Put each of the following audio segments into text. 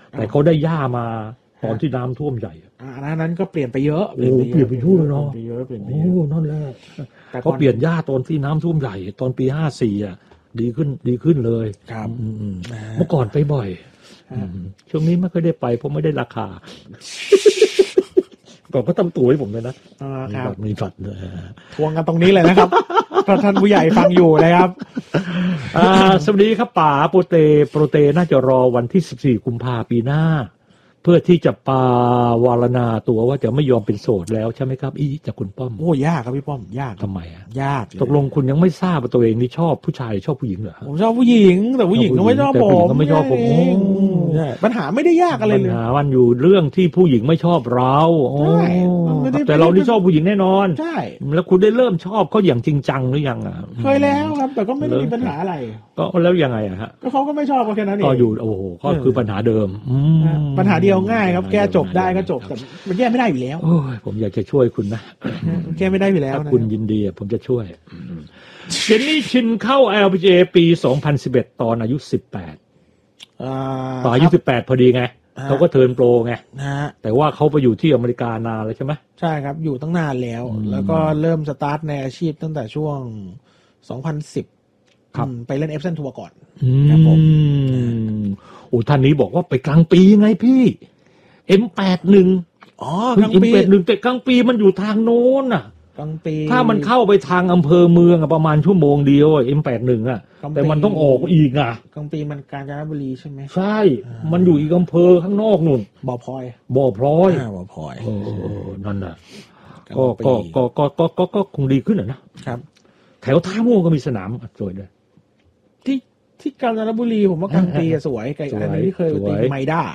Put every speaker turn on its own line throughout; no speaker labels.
แต่เขาได้หญ้ามาตอนที่น้ำท่วมใหญ่
อันนั้นก็เปลี่ยนไปเยอะ
เปลี่ยนไปทั่วเลยเนาะ
เปลี่ยนไปเยอะ
โอ้นั่นแหละเขาเปลี่ยนหญ้าตอนที่น้ำท่วมใหญ่ตอนปี54อ่ะดีขึ้นเลย
ครับ
เมื่อก่อนไปบ่อยช่วงนี้ไม่ค่อยได้ไปเพราะไม่ได้ราคาก่อนก็ทำตัวให้ผมเลยนะมีบัตร
ทวงกันตรงนี้เลยนะครับถ้าท่านผู้ใหญ่ฟังอยู่นะครับ
สวัสดีครับป๋าโปรเตน่าจะรอวันที่14กุมภาพันธ์ปีหน้าเพื่อที่จะปาวารณาตัวว่าจะไม่ยอมเป็นโสดแล้วใช่ไหมครับจากคุณป้อม
โอ้ยากครับพี่ป้อมยาก
ทำไมอ่ะ
ยาก
ตกลงคุณยังไม่ทราบว่าตัวเองนี่ชอบผู้ชายชอบผู้หญิงเหรอ
ผมชอบผู้หญิงแต่ผู้หญิงก็ไม่ชอบผม
ไม่ชอบผม
ปัญหาไม่ได้ยากอะไรเลย
ปัญหาวันอยู่เรื่องที่ผู้หญิงไม่ชอบเราแต่เรานี่ชอบผู้หญิงแน่นอน
ใช่
แล้วคุณได้เริ่มชอบเขาอย่างจริงจังหรือยังอ่ะ
เคยแล้วครับแต่ก็ไม่ได้มีปัญหาอะไร
ก็แล้วยังไงอะฮะ
ก็เขาก็ไม่ชอบแค่นั้นเอง
ก็อยู่โอ้โหก็คือปัญหาเดิม
ปัญหาเดียวง่ายครับแก้จบได้ก็จบแต่มันแก้ไม่ได้อยู่แล้ว
โอ้ยผมอยากจะช่วยคุณนะ
แก้ไม่ได้อยู่แล้ว
ถ้าคุณยินดีผมจะช่วยเจนนี่ชินเข้า LPGA ปี2011ตอนอายุ18ต่ออายุ18พอดีไงเขาก็เทิร์นโปรไงแต่ว่าเขาไปอยู่ที่อเมริกานานแล้วใช่ไหม
ใช่ครับอยู่ตั้งนานแล้วแล้วก็เริ่มสตาร์ทในอาชีพตั้งแต่ช่วง2010ไปเล่นเอฟเซนทัวร์ก่อนครับผม
โอ้ท่านนี้บอกว่าไปกลางปีไงพี่ M81
กลางปี
M81 แต่กลางปีมันอยู่ทางโน้นน่ะ
กลางปี
ถ้ามันเข้าไปทางอำเภอเมืองประมาณชั่วโมงเดียว M81 อ่ะแต่มันต้องออกอีกอ่ะ
กลางปีมันกาญจนบุรีใช่ไหม
ใช่มันอยู่อีกอำเภอข้างนอกนู่น
บ่อพลอย
บ่อพลอยนั่นน่ะก็คงดีขึ้น
นะครับ
แถวท่าม่วงก็มีสนามสวยด้วย
ที่กาญจนบุรีผมว่ากลางปีสวยไกลอันนี้ที่เคยตีไมด้า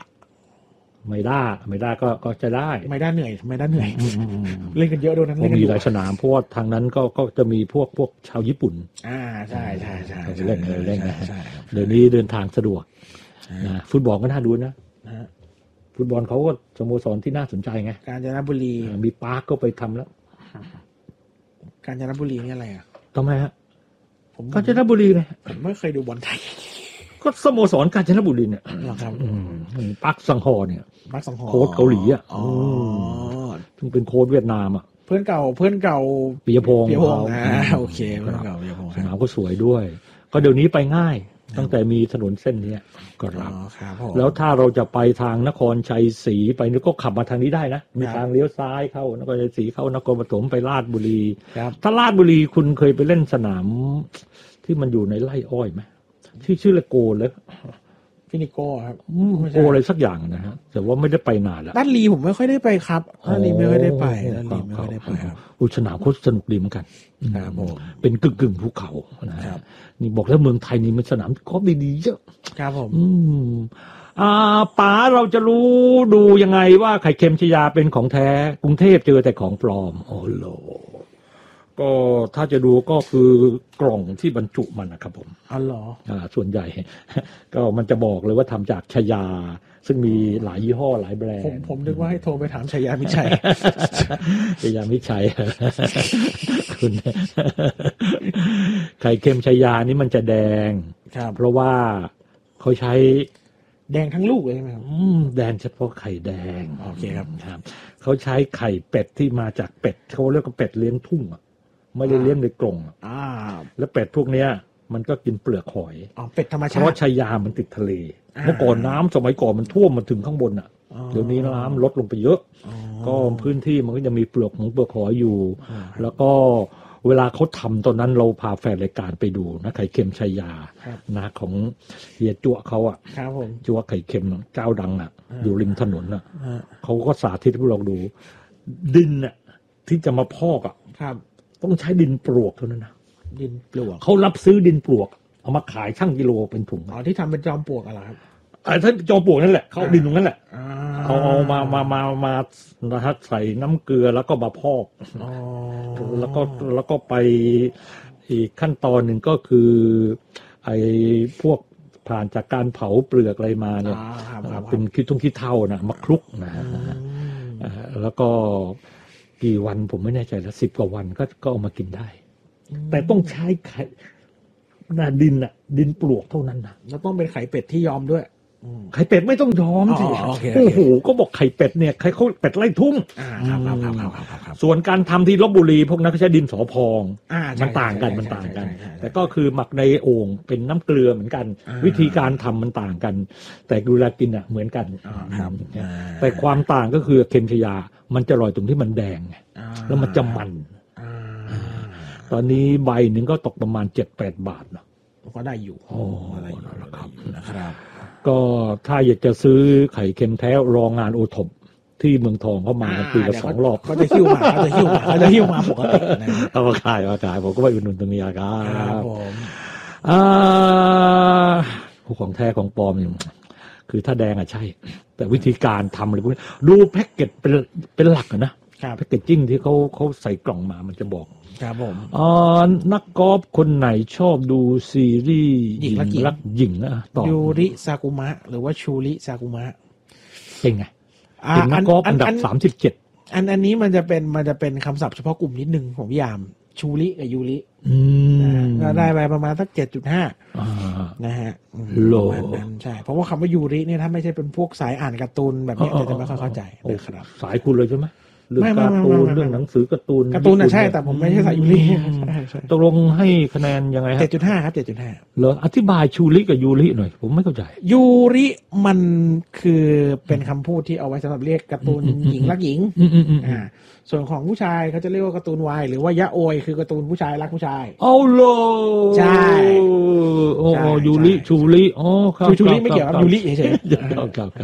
ก็จะได้
ไม่ได้เหนื่อยเล่นกันเยอะด้วยนั้น
เล่นมีหลายสนามเพราะว่าทางนั้นก็จะมีพวกชาวญี่ปุ่น
ใช่
เล่นเดี๋ยวนี้เดินทางสะดวกนะฟุตบอลก็น่าดูนะฟุตบอลเขาก็สโมสรที่น่าสนใจไง
กาญจนบุรี
มีปาร์คก็ไปทำแล้ว
กาญจนบุรีนี่อะไรอ่ะ
ทำไมฮะกาญจนบุรีไง
ผมไม่เคยดูบอลไทย
ก็สโมสรกาญจนบุรีเนี่ยปักสังฮอเนี่ยโค้ชเกาหลีอ่ะซึ่งเป็นโค้ชเวียดนามอ่ะ
เพื่อนเก่าปิยพงษ์โอเคเพื่อนเก่าปิยพงษ์
สนามก็สวยด้วยก็เดี๋ยวนี้ไปง่ายตั้งแต่มีถนนเส้นนี้ก็รับแล้วถ้าเราจะไปทางนครชัยศรีไปนี่ก็ขับมาทางนี้ได้นะมีทางเลี้ยวซ้ายเข้านครชัยศรีเข้านครปฐมไปลาดบุรีถ้าลาดบุรีคุณเคยไปเล่นสนามที่มันอยู่ในไร่อ้อยไหมที่ชื่อละโกเลย
ฟินิโก้ครับ
โกอะไรสักอย่างนะฮะแต่ว่าไม่ได้ไปนานแล้ว
ด้านลีผมไม่ค่อยได้ไปครับด้านลีไม่ค่อยได้ไปครับ
สนามโคตรสนุกดีเหมือนกัน
ครับผม
เป็นกึ่งภูเขานะครับนี่บอกแล้วเมืองไทยนี่มันสนามกอล์ฟดีๆเยอะ
ครับผม
ป๋าเราจะรู้ดูยังไงว่าไข่เค็มชยาเป็นของแท้กรุงเทพเจอแต่ของปลอมโอ้โหก็ถ้าจะดูก็คือกล่องที่บรรจุมันนะครับผม
เหรอ
ส่วนใหญ่ก็มันจะบอกเลยว่าทำจากชยาซึ่งมีหลายยี่ห้อหลายแบรนด์
ผมนึกว่าให้โทรไปถามชยามิชัย
ชยามิชัยคุณไข่เค็มชยานี่มันจะแดงเพราะว่าเขาใช้
แดงทั้งลูกเลยใช่ไหมครับ
แดงเฉพาะไข่แดง
โอเคครับ
เขาใช้ไข่เป็ดที่มาจากเป็ดเขาเรียกว่าเป็ดเลี้ยงทุ่งไม่ได้เลี้ยงในกรงแล้วเป็ดพวกเนี้ยมันก็กินเปลือกหอย
เป็ดธรรมชาติ
เพราะชายามันติดทะเลเมื่อก่อนน้ำสมัยก่อนมันท่วมมาถึงข้างบนเดี๋ยวนี้น้ำลดลงไปเยอะก็พื้นที่มันก็จะมีเปลือกหอยอยู่แล้วก็เวลาเขาทำตอนนั้นเราพาแฟนรายการไปดูนะไข่เค็มชายานะของเฮียจั่วเขาจั่วไข่เค็มเจ้าดังอยู่ริมถนนเขาก็สาธิตให้พวกเราดูดินที่จะมาพอกต้องใช้ดินปลวกเท่านั้นนะ
ดินปลวก
เขารับซื้อดินปลวกเอามาขายช่างกิโลเป็นถุง
ที่ทำเป็นจอมปลวกอะไรครับ
ถ้าจอมปลวกนั่นแหละเขาดินตรงนั้นแหละเอามาใส่น้ำเกลือแล้วก็มาพอกแล้วก็ไปอีกขั้นตอนหนึ่งก็คือไอ้พวกผ่านจากการเผาเปลือกอะไรมาเนี่ยเป็นขี้เถ้านะมาคลุกนะแล้วก็กี่วันผมไม่แน่ใจแล้ว10 กว่าวันก็เอามากินได้แต่ต้องใช้ไข่ดินปลวกเท่านั้นนะ
แล้วต้องเป็นไข่เป็ดที่ยอมด้วย
ไข่เป็ดไม่ต้องยอมสิ
โอเค
โอ้โหก็บอกไข่เป็ดเนี่ยใครเขาเป็ดไล่ทุ่ง
ครับ
ส่วนการทำที่ลบบุรีพวกนั้นเขาใช้ดินสอพอง
ใช่
มันต่างกัน
ใช่
มันต่างกัน
ใช่
แต่ก็คือหมักในโอ่งเป็นน้ำเกลือเหมือนกัน วิธีการทำมันต่างกัน แต่ดูแลกินอ่ะเหมือนกัน
ครับ
แต่ความต่างก็คือเค็มชยามันจะอร่อยตรงที่มันแดงไงแล้วมันจะมันตอนนี้ใบหนึ่งก็ตกประมาณ 7-8 บาทเนาะ
ก็ได้อยู่
โอ้
ได้อยู่นะครับ
ก็ถ้าอยากจะซื้อไข่เค็มแท้รองงานโอทบที่เมืองทองเข้ามากันปีละ2 รอบ
เขาจะหิ้วมาปกตินะ
เอามาขายผมก็ไปอุดหนุนตรงนี้ครั
ครับ
บ
ผม
ผู้ของแท้ของปลอมเนี่ยคือถ้าแดงอ่ะใช่ แต่วิธีการทำอะไรพวกนี้ดูแพ็กเกจเป็นหลักอะนะแพ็กเกจจิ้งที่เขาใส่กล่องมามันจะบอก
ครับผม
นักกอล์ฟคนไหนชอบดูซีรีส์
หญิงรักหญิง
หญิงนะตอบ
ยูริซากุมะหรือว่าชูริซากุมะ
เป็นไงเป็นนักกอล์ฟอันดับ37
อันนี้มันจะเป็นคำศัพท์เฉพาะกลุ่มนิดนึงของพี่ยามชูริกับยูริก็ได้ไปประมาณสัก 7.5 นะฮะ
โล
ประมาณนั้นใช่เพราะว่าคำว่ายูริเนี่ยถ้าไม่ใช่เป็นพวกสายอ่านการ์ตูนแบบนี้จะไม่ค่อยเข้าใจนะครับ
สายคุณเลยใช่ไหมเรื่องการ์ตูนเรื่องหนังสือการ์ตูน
น่ะใช่แต่ผมไม่ใช่สายยูริ
ตกลงให้คะแนนยังไงฮะ
7.5 ครับ 7.5
เหรออธิบายชูริกับยูริหน่อยผมไม่เข้าใจ
ยูริมันคือเป็นคำพูดที่เอาไว้สำหรับเรียกการ์ตูนหญิงรักหญิงส่วนของผู้ชายเขาจะเรียกว่าการ์ตูนวายหรือว่ายะโอยคือการ์ตูนผู้ชายรักผู้ชาย
เอาโล
ใช่
โอ้ยูริชูริอ๋อครับ
ชูริไม่เกี่ยวกับยูริเฉยๆ
ครับ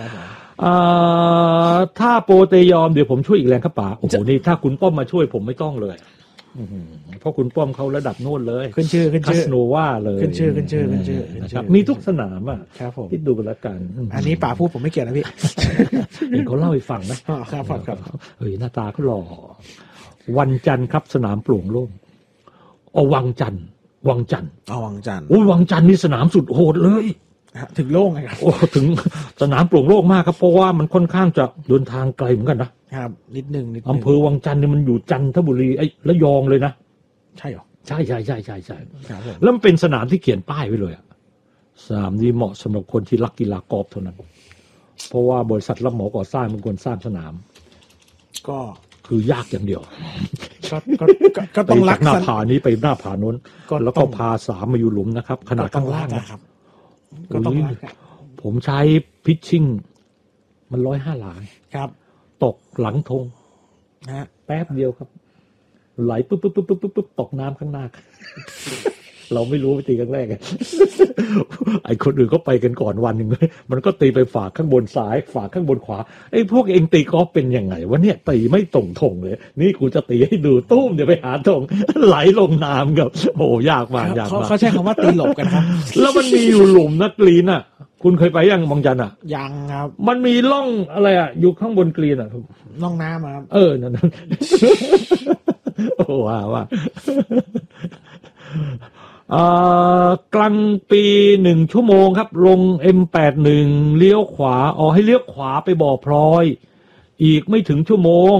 ถ้าโปรเตยอมเดี๋ยวผมช่วยอีกแรงครับป๋าโอ้โหนี่ถ้าคุณป้อมมาช่วยผมไม่ต้องเลยเพราะคุณป้อมเขาระดับโน่นเลย
ขึ้นชื่อ
คาสโนวาเลย
ขึ้นชื่อ
นะครับมีทุกสนามอ่ะ
ครับผม
คิดดูกันละกัน
อันนี้ป๋าพูดผมไม่เกี่ยวนะพี่
เขาเล่าให้ฟังนะครับเฮ้ยหน้าตาเขาหล่อวันจันทร์ครับสนามโปร่งโล่งวังจันทร์โอ้วังจันทร์นี่สนามสุดโหดเลย
ถึงโล่งไงครับ
โอ้ถึงสนามโปร่งโล่งมากครับเพราะว่ามันค่อนข้างจะเดินทางไกลเหมือนกัน
นะครับนิดนึง
อำเภอวังจันทร์เนี่ยมันอยู่จันทบุรีระยองเลยนะ
ใช่หรอ
ใช่แล้วมันเป็นสนามที่เขียนป้ายไว้เลยสนามนี้เหมาะสำหรับคนที่รักกีฬากอล์ฟเท่านั้นเพราะว่าบริษัทรับเหมาก่อสร้างมันควรสร้างสนาม
ก็
คือยากอย่างเดียว
ก็ต้องรัก
หน้าผานี้ไปหน้าผาโน้นแล้วก็พาสามมาอยู่หลุมนะครับขนาดข้างล่าง
นะครับก็ต้องรัก
ผมใช้พิชชิ่งมัน105 หลา
ครับ
ตกหลังธงแป๊บเดียวครับไหลปุ๊บตกน้ำข้างหน้าเราไม่รู้ไปตีครั้งแรกไอ้คนอื่นก็ไปกันก่อนวันหนึ่งมันก็ตีไปฝากข้างบนซ้ายฝากข้างบนขวาไอ้พวกเองตีกอล์ฟเป็นยังไงวะเนี่ยตีไม่ตรงธงเลยนี่กูจะตีให้ดูตุ้มเดี๋ยวไปหาธงไหลลงน้ำกับโอ้ยากมาก
เขาใช้คำว่าตีหลบกันครับ
แล้วมันมีอยู่หลุมนักกรีนอ่ะคุณเคยไปยังบางจันอ่ะ
ยังครับ
มันมีร่องอะไรอ่ะอยู่ข้างบนกรีนอ่ะ
ร่องน้ำครับ
นั่นโอ้ว่ากลางปี1 ชั่วโมงครับลง M81 เลี้ยวขวาให้เลี้ยวขวาไปบ่อพลอยอีกไม่ถึงชั่วโมง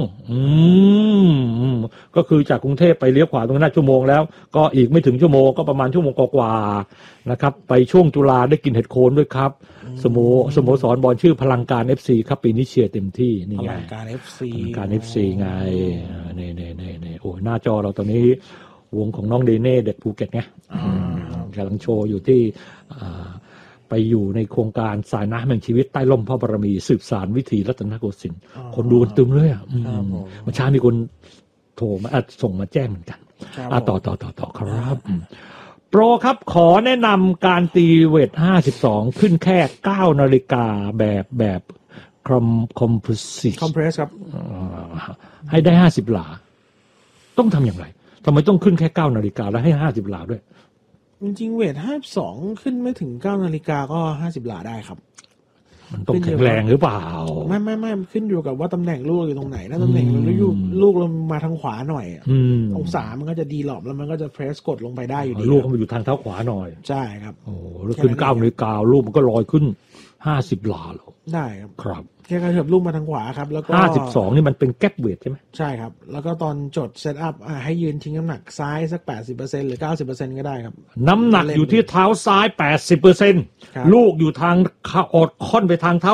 ก็คือจากกรุงเทพไปเลี้ยวขวาตรงนั้นชั่วโมงแล้วก็อีกไม่ถึงชั่วโมงก็ประมาณชั่วโมงกว่าๆนะครับไปช่วงจุฬาได้กินเห็ดโคนด้วยครับสโมสรบอลชื่อพลังการ FC ครับปีนี้เชียร์เต็มที่นี่ไง
พลังการ
FC ไงนี่โอ้หน้าจอเราตอนนี้วงของน้องเดเน่เด็กภูเก็ตไงกำลังโชว์อยู่ที่ไปอยู่ในโครงการสายน้ำแห่งชีวิตใต้ร่มพระบารมีสืบสานวิถีรัตนโกสินทร์คนดูตึมเลยเมื่อเช้ามีคนโทรมาส่งมาแจ้งเหมือนกันต่อครับโปรครับขอแนะนำการตีเวท52ขึ้นแค่9 นาฬิกาแบบคอมเพรส
ครับ
ให้ได้50 หลาต้องทำอย่างไรทำไมต้องขึ้นแค่9 นาฬิกาแล้วให้50 หลาด้วย
จริงๆเวท52ขึ้นไม่ถึง9 นาฬิกาก็50 หลาได้ครับ
มันต้องแข็งแรงหรือเปล่า
ไม่ขึ้นอยู่กับว่าตำแหน่งลูกอยู่ตรงไหนถ้าตำแหน่งลูกเรามาทางขวาหน่อยองศามันก็จะดีหลอบแล้วมันก็จะเพรสกดลงไปได้อยู่ดี
ลูกมันอยู่ทางเท้าขวาหน่อย
ใช่ครับ
โอ้แล้วขึ้น9 นาฬิกาลูกมันก็ลอยขึ้น 50 หลาเหรอ
ได้ครับ
ครับ
แค่กระเถิบลูกมาทางขวาครับแล้วก็
52นี่มันเป็นแก๊ปเวทใช่ไหม
ใช่ครับแล้วก็ตอนจดเซตอัพให้ยืนทิ้งน้ำหนักซ้ายสัก 80% หรือ 90% ก็ได้ครับ
น้ำหนักอยู่ที่เท้าซ้าย
ครับ
80%ลูกอยู่ทางอดค่อนไปทางเท้า